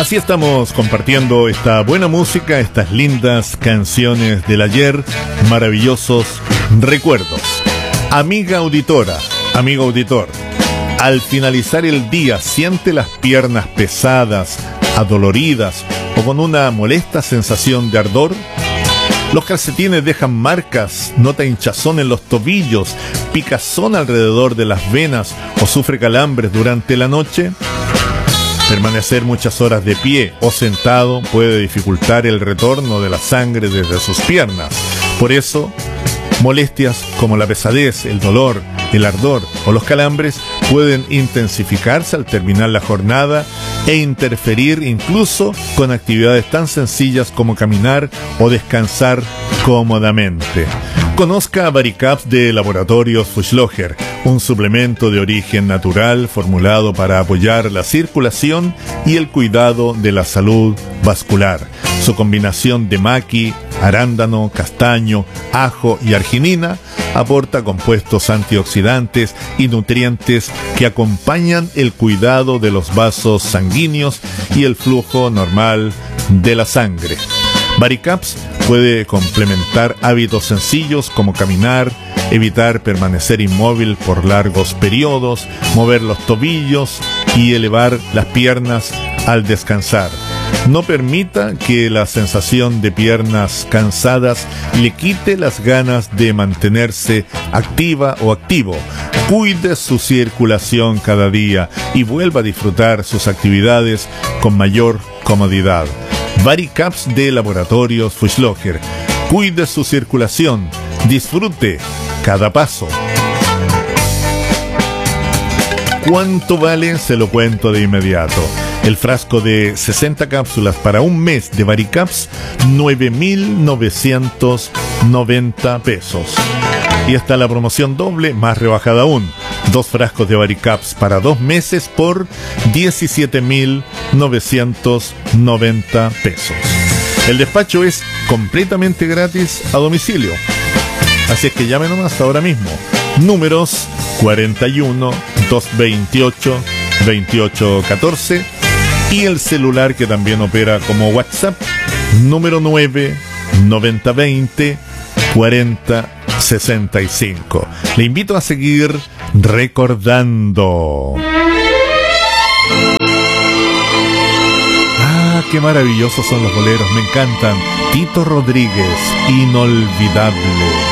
Así estamos compartiendo esta buena música, estas lindas canciones del ayer, maravillosos recuerdos. Amiga auditora, amigo auditor, al finalizar el día, ¿siente las piernas pesadas, adoloridas o con una molesta sensación de ardor? Los calcetines dejan marcas, nota hinchazón en los tobillos, picazón alrededor de las venas o sufre calambres durante la noche. Permanecer muchas horas de pie o sentado puede dificultar el retorno de la sangre desde sus piernas. Por eso, molestias como la pesadez, el dolor, el ardor o los calambres pueden intensificarse al terminar la jornada e interferir incluso con actividades tan sencillas como caminar o descansar cómodamente. Conozca Varicaps de Laboratorios Fuchslocher, un suplemento de origen natural formulado para apoyar la circulación y el cuidado de la salud vascular. Su combinación de maqui, arándano, castaño, ajo y arginina aporta compuestos antioxidantes y nutrientes que acompañan el cuidado de los vasos sanguíneos y el flujo normal de la sangre. Varicaps puede complementar hábitos sencillos como caminar, evitar permanecer inmóvil por largos periodos, mover los tobillos y elevar las piernas al descansar. No permita que la sensación de piernas cansadas le quite las ganas de mantenerse activa o activo. Cuide su circulación cada día y vuelva a disfrutar sus actividades con mayor comodidad. Varicaps de Laboratorios Fuchslocher. Cuide su circulación. Disfrute cada paso. ¿Cuánto vale? Se lo cuento de inmediato. El frasco de 60 cápsulas para un mes de Varicaps, 9.990 pesos. Y está la promoción doble, más rebajada aún. 2 frascos de Varicaps para 2 meses por 17.990 pesos. El despacho es completamente gratis a domicilio. Así es que llame nomás ahora mismo. Números 41 228 2814 y el celular que también opera como WhatsApp, número 9 9020 4065. Le invito a seguir recordando. Ah, qué maravillosos son los boleros, me encantan. Tito Rodríguez, inolvidable.